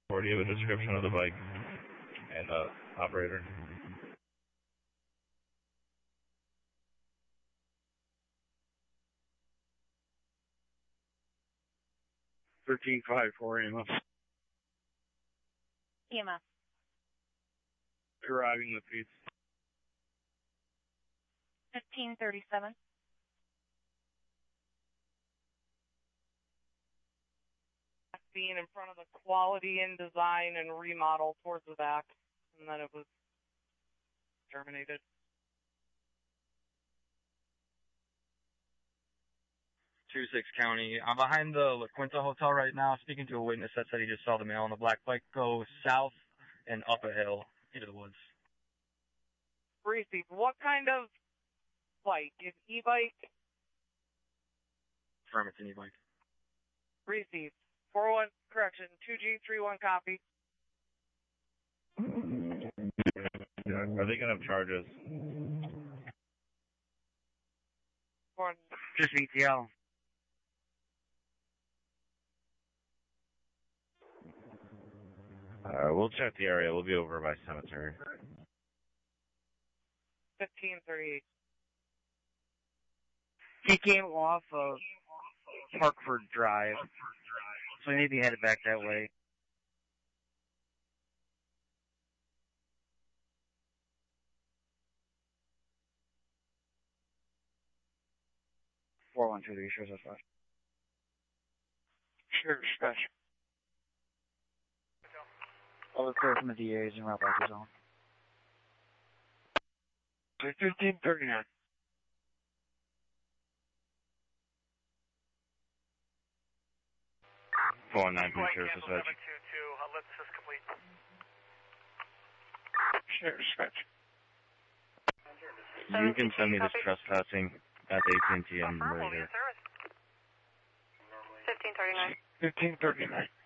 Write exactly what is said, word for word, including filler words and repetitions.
Or do you have a description of the bike and uh, operator? thirteen five four E M S. E M S. Arriving the feeds. fifteen thirty-seven. Being in front of the quality and design and remodel towards the back, and then it was terminated. two six County. I'm behind the La Quinta Hotel right now, speaking to a witness that said he just saw the male on the black bike go south and up a hill into the woods. Receive. What kind of bike? Is e-bike? Affirm it's an e-bike. Receive. four one, correction, two G three one copy. Are they going to have charges? One. Just E T L. Uh, we'll check the area. We'll be over by cemetery. fifteen thirty-eight. He came off of Parkford Drive, so he may be headed back that way. four one two three, sure, that's fine. Sure, special. All clear from the D As and route back to zone. fifteen thirty-nine. four one nine, please, sure, dispatch. seven two two, ellipsis complete. Sure, dispatch. You can send me this trespassing at the A T and T and Affirm, will be later. in service. fifteen thirty-nine. fifteen thirty-nine.